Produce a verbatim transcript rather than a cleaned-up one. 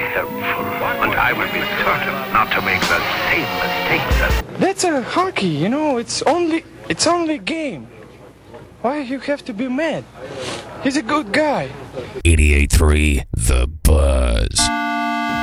helpful, but I will be certain not to make the same mistakes as... That's a hockey, you know, it's only, it's only a game. Why you have to be mad? He's a good guy. eighty-eight point three The Buzz.